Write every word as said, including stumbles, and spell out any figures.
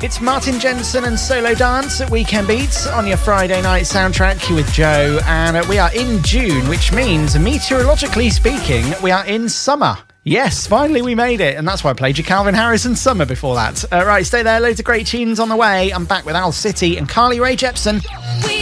It's Martin Jensen and Solo Dance at Weekend Beats on your Friday night soundtrack with Joe. And uh, we are in June, which means, meteorologically speaking, we are in summer. Yes, finally we made it. And that's why I played you Calvin Harris and Summer before that. Uh, right, stay there. Loads of great tunes on the way. I'm back with Owl City and Carly Rae Jepsen. We